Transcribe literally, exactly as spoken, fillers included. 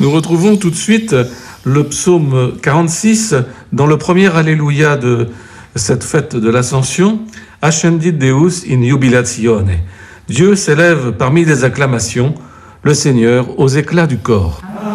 Nous retrouvons tout de suite le psaume quarante-six dans le premier Alléluia de cette fête de l'Ascension. Ascendit Deus in jubilatione. Dieu s'élève parmi les acclamations, le Seigneur aux éclats du corps.